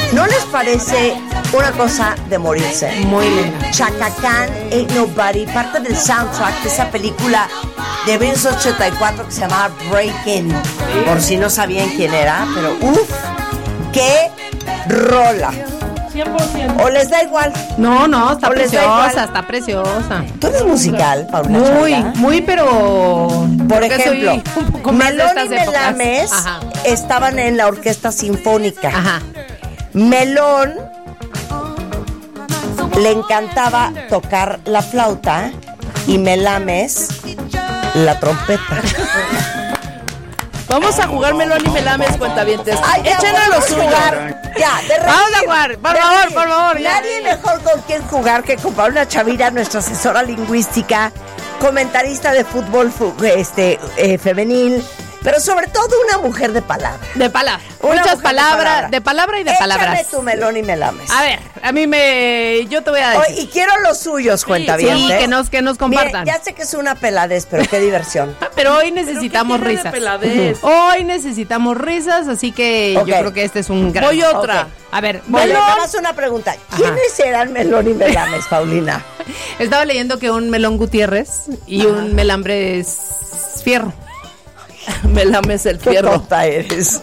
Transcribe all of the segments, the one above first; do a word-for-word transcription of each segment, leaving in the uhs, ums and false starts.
¿No les parece una cosa de morirse? Muy linda. Chaka Khan, Ain't Nobody, parte del soundtrack de esa película de mil novecientos ochenta y cuatro que se llamaba Breakin'. Por si no sabían quién era, pero uff, qué rola. cien por ciento. ¿O les da igual? No, no, está ¿O les da preciosa, igual? está preciosa. ¿Tú eres musical, Paula Muy, Chavira? muy, pero... Por creo que ejemplo, soy un poco más de Melón y estas épocas. Melames Ajá. estaban en la orquesta sinfónica. Ajá. Melón le encantaba tocar la flauta y Melames la trompeta. Vamos a jugar Melón y Melames, cuentavientes. Ay, ya, Échenle lo vamos a suyo. jugar. Ya, de reír, Vamos a jugar, por de favor, reír. por favor, ya. Nadie mejor con quien jugar que con Paula Chavira, nuestra asesora lingüística, comentarista de fútbol fu- este, eh, femenil, pero sobre todo una mujer de palabra. De palabra. Una Muchas mujer de palabras, palabra. de palabra y de Échame palabras. tu Melón y Melames. A ver, a mí me... Yo te voy a decir. Oh, y quiero los suyos, cuenta Sí, bien. que nos, que nos compartan. Ya sé que es una peladez, pero qué diversión. Pero hoy necesitamos ¿Pero qué tiene de risas. peladez? Hoy necesitamos risas, así que Ok. yo creo que este es un gran... Voy otra. Ok. A ver, voy. Bueno, nada más una pregunta. ¿Quiénes eran Melón y Melames, Paulina? Estaba leyendo que un melón Gutiérrez y Ajá. un melambre es Fierro. Melames el Qué fierro. tonta eres.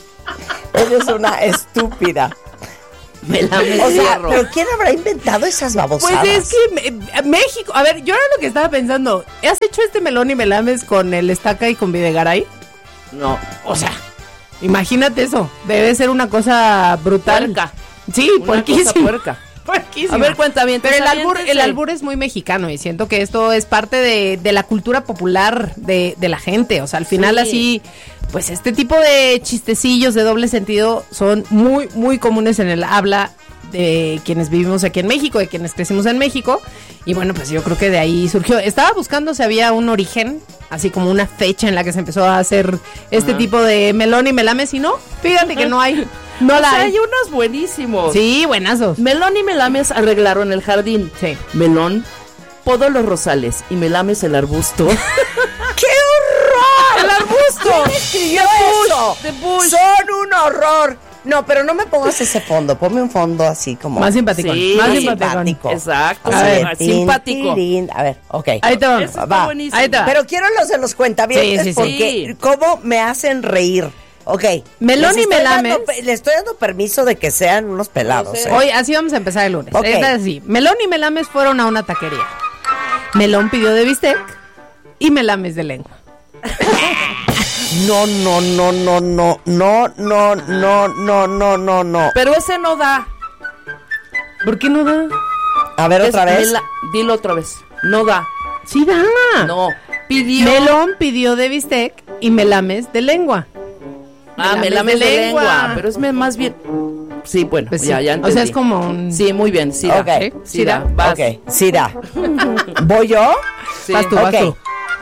Eres una estúpida. Melames O el sea, fierro. ¿pero quién habrá inventado esas babosadas? Pues es que me- México, a ver, yo era lo que estaba pensando. ¿Has hecho este melón y melames con el Estaca y con Videgaray? No. O sea, imagínate eso. Debe ser una cosa brutal. Puerca. Sí, Una puerquísima. cosa puerca. Puerquísima. A ver, cuentavientes, Pero el albur, aviéntense. el albur es muy mexicano y siento que esto es parte de, de la cultura popular de, de la gente. O sea, al final Sí. así, pues este tipo de chistecillos de doble sentido son muy, muy comunes en el habla de quienes vivimos aquí en México, de quienes crecimos en México. Y bueno, pues yo creo que de ahí surgió. Estaba buscando si había un origen, así como una fecha en la que se empezó a hacer este Ajá. tipo de melón y melames y no, fíjate que no hay. No O la sea, hay. hay unos buenísimos. Sí, buenazos. Melón y Melames arreglaron el jardín. Sí. Melón podó los rosales y Melames el arbusto. ¡Qué horror! ¡El arbusto! ¿Quién escribió Bush, eso? de Bush. Son un horror. No, pero no me pongas ese fondo. Ponme un fondo así como... Más simpático. Sí, más más simpático. Exacto. Así A de ver, tin, simpático. tirín. A ver, ok. Ahí te va. Ese está Va. buenísimo. Ahí te va. Pero quiero los de los cuentavientes Sí, sí, sí. porque Sí. cómo me hacen reír. Ok. Melón Les y estoy Melames. dando pe- Le estoy dando permiso de que sean unos pelados. No sé. ¿eh? Hoy, así vamos a empezar el lunes. Ok. Es así. Melón y Melames fueron a una taquería. Melón pidió de bistec y Melames de lengua. No, no, no, no, no, no, no, no, no, no, no, no. Pero ese no da. ¿Por qué no da? A ver, otra Es vez. mela- Dilo otra vez. No da. Sí da. No. Pidió. Melón pidió de bistec y Melames de lengua. Ah, Melames de lengua. Pero es me- más bien. Sí, bueno, Pues ya, sí. ya O entendí. sea, es como un... Sí, muy bien, sí da. Ok. Sí, Sí da. da. Vas. Ok, sí da. ¿Voy yo? Sí. Vas tú, vas Ok. tú.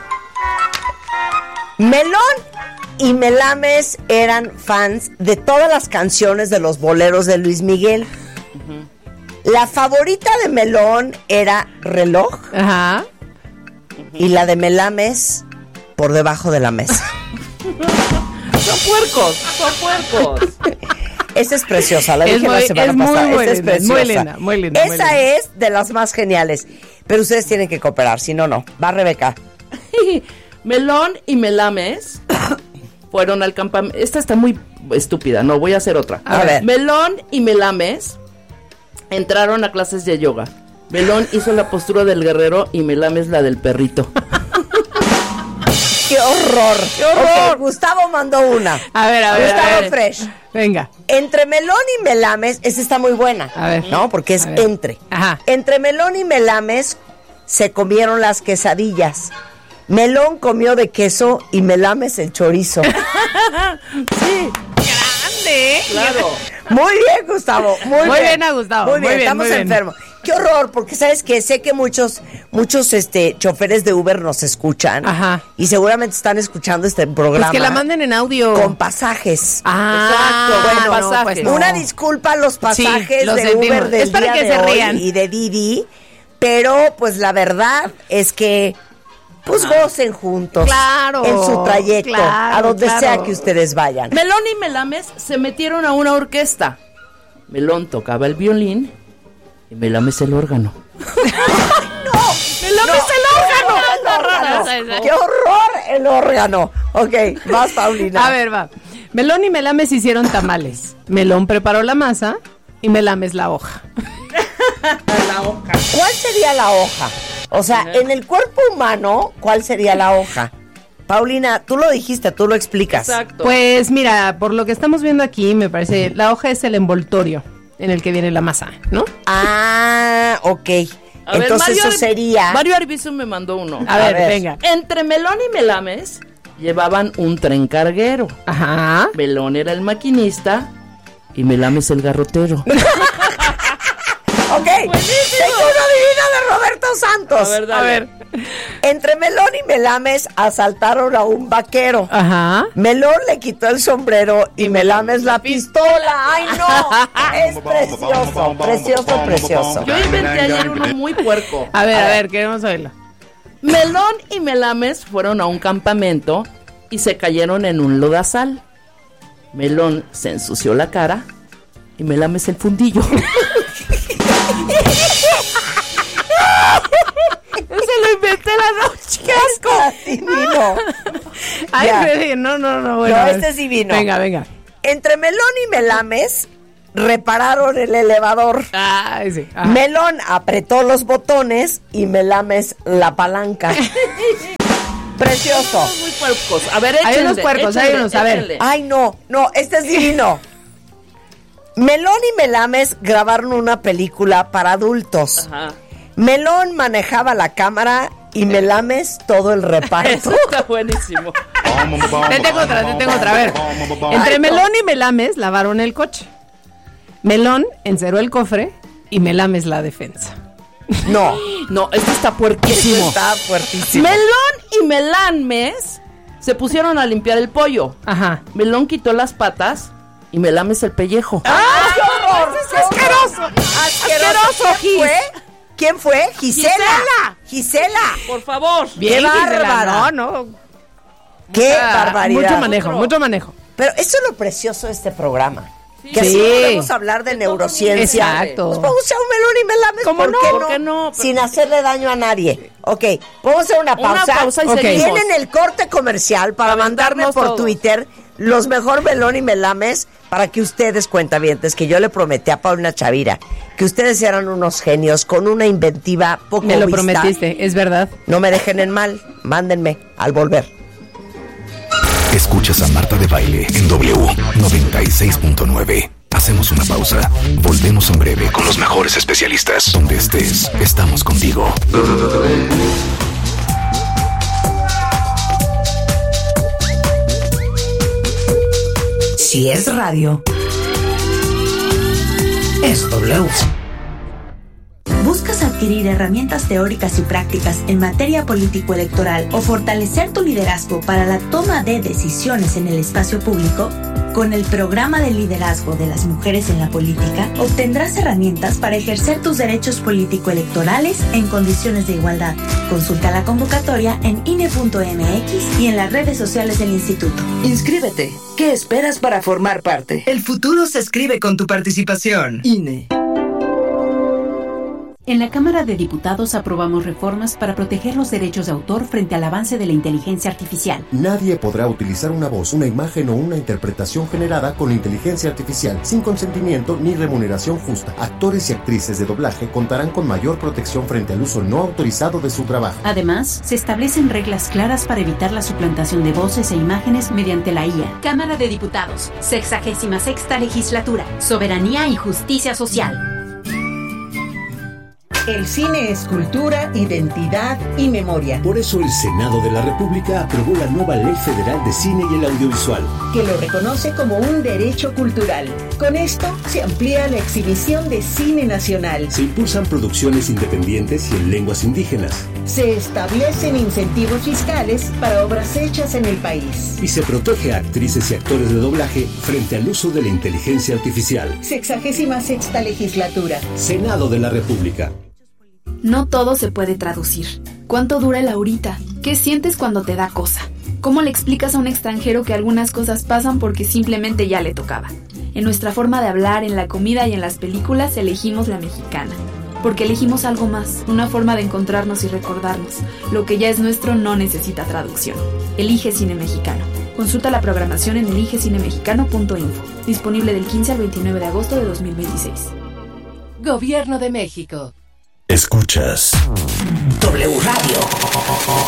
Melón y Melames eran fans de todas las canciones de los boleros de Luis Miguel. La favorita de Melón era Reloj Ajá. y la de Melames Por debajo de la mesa. Son puercos, son puercos. Esa es preciosa, la Es dije la muy- semana es muy, pasada. muy Esa es linda, preciosa. muy linda, muy linda, muy Esa linda. es de las más geniales. Pero ustedes tienen que cooperar, si no, no. Va, Rebeca. Melón y Melames fueron al campamento. Esta está muy estúpida, no, voy a hacer otra. A ver. Melón y Melames entraron a clases de yoga. Melón hizo la postura del guerrero y Melames la del perrito. ¡Qué horror! ¡Qué horror! Gustavo mandó una. A ver, a ver. Gustavo a ver. Fresh. Venga. Entre Melón y Melames, esa está muy buena. A ver. ¿No? Porque es A ver. entre. Ajá. Entre Melón y Melames se comieron las quesadillas. Melón comió de queso y Melames el chorizo. Sí, Grande. claro. Muy bien, Gustavo. Muy, Muy bien, a Gustavo. Muy bien, Muy bien, estamos muy bien. enfermos. Qué horror, porque sabes que sé que muchos, muchos este choferes de Uber nos escuchan. Ajá. Y seguramente están escuchando este programa. Pues que la manden en audio. con pasajes. Ah, Exacto, bueno, con no, pasajes. pues no. Una disculpa a los pasajes Sí, los de sentimos. Uber del Es para día que de se hoy rían. y de Didi, pero pues la verdad es que pues gocen juntos. Claro, en su trayecto, claro, a donde claro. sea que ustedes vayan. Melón y Melames se metieron a una orquesta. Melón tocaba el violín y Melames el órgano. ¡Melames el órgano! ¡Qué horror el órgano! Ok, vas, Paulina. A ver, va. Melón y Melames hicieron tamales. Melón preparó la masa y Melames la hoja. La hoja. ¿Cuál sería la hoja? O sea, en el cuerpo humano, ¿cuál sería la hoja? Paulina, tú lo dijiste, tú lo explicas. Exacto. Pues mira, por lo que estamos viendo aquí, me parece, la hoja es el envoltorio en el que viene la masa, ¿no? Ah, ok. A ver, Entonces Mario eso Ar- sería... Mario Arbizu me mandó uno. A, ver, ver. venga. Entre Melón y Melames llevaban un tren carguero. Ajá. Melón era el maquinista y Melames el garrotero. Ok, tengo uno divino de Roberto Santos. A ver, dale. A ver. Entre Melón y Melames asaltaron a un vaquero. Ajá. Melón le quitó el sombrero y Melames la pistola. ¡Ay, no! Es precioso, precioso, precioso. Yo inventé ayer uno muy puerco. A ver, a ver, queremos oírlo. Melón y Melames fueron a un campamento y se cayeron en un lodazal. Melón se ensució la cara y Melames el fundillo. Se lo inventé la noche. ¡Qué asco! Está divino. Ay, Ya. Freddy, no, no, no. Bueno, No, a ver. este es divino. Venga, venga. Entre Melón y Melames repararon el elevador. Ay, sí. Ajá. Melón apretó los botones y Melames la palanca. Precioso. Muy puercos. A ver, Hay échenle, unos puercos, hay échenle, unos, a ver. échenle. Ay, no, no, este es divino. Melón y Melames grabaron una película para adultos. Ajá. Melón manejaba la cámara y Melames todo el reparto. Eso está buenísimo. Te tengo otra, te tengo otra. A ver. Entre Ay, no. Melón y Melames lavaron el coche. Melón encerró el cofre y Melames la defensa. No, No, esto está eso puerquísimo. está fuertísimo. Melón y Melames se pusieron a limpiar el pollo. Ajá. Melón quitó las patas y Melames el pellejo. ¡Ay, qué horror! ¡Es asqueroso! ¡Asqueroso! ¿Quién fue? ¿Quién fue? Gisela. Gisela. Por favor. Bien, bárbara! Gisela, no, no. ¡Qué Ah, barbaridad! Mucho manejo, Otro. mucho manejo. Pero eso es lo precioso de este programa. Que así Sí. podemos hablar de neurociencia. Exacto. Pues podemos hacer un Melón y Melames, ¿Cómo ¿por no? qué ¿Por no? qué no? Sin hacerle daño a nadie. Ok, vamos a hacer una Una pausa. pausa y Ok. seguimos. Tienen el corte comercial para mandarme Aventarnos por todo. Twitter los mejor Melón y Melames para que ustedes, cuentavientes, que yo le prometí a Paulina Chavira que ustedes eran unos genios con una inventiva poco Me lo vista. prometiste, es verdad. No me dejen en mal, mándenme al volver. Escuchas a Marta de Baile en W noventa y seis punto nueve. Hacemos una pausa. Volvemos en breve con los mejores especialistas. Donde estés, estamos contigo. Si es radio, es W. ¿Buscas adquirir herramientas teóricas y prácticas en materia político-electoral o fortalecer tu liderazgo para la toma de decisiones en el espacio público? Con el programa de liderazgo de las mujeres en la política, obtendrás herramientas para ejercer tus derechos político-electorales en condiciones de igualdad. Consulta la convocatoria en I N E punto M X y en las redes sociales del instituto. Inscríbete. ¿Qué esperas para formar parte? El futuro se escribe con tu participación. I N E. En la Cámara de Diputados aprobamos reformas para proteger los derechos de autor frente al avance de la inteligencia artificial. Nadie podrá utilizar una voz, una imagen o una interpretación generada con inteligencia artificial sin consentimiento ni remuneración justa. Actores y actrices de doblaje contarán con mayor protección frente al uso no autorizado de su trabajo. Además, se establecen reglas claras para evitar la suplantación de voces e imágenes mediante la I A. Cámara de Diputados, sexagésima sexta legislatura, soberanía y justicia social. El cine es cultura, identidad y memoria. Por eso el Senado de la República aprobó la nueva Ley Federal de Cine y el Audiovisual, Que lo reconoce como un derecho cultural. Con esto se amplía la exhibición de cine nacional. se impulsan producciones independientes y en lenguas indígenas, Se establecen incentivos fiscales para obras hechas en el país. y se protege a actrices y actores de doblaje frente al uso de la inteligencia artificial. Sexagésima sexta legislatura. Senado de la República. No todo se puede traducir. ¿Cuánto dura el ahorita? ¿Qué sientes cuando te da cosa? ¿Cómo le explicas a un extranjero que algunas cosas pasan porque simplemente ya le tocaba? En nuestra forma de hablar, en la comida y en las películas elegimos la mexicana. Porque elegimos algo más, una forma de encontrarnos y recordarnos. Lo que ya es nuestro no necesita traducción. Elige Cine Mexicano. Consulta la programación en elige cine mexicano punto info. Disponible del quince al veintinueve de agosto de dos mil veintiséis. Gobierno de México. Escuchas W Radio.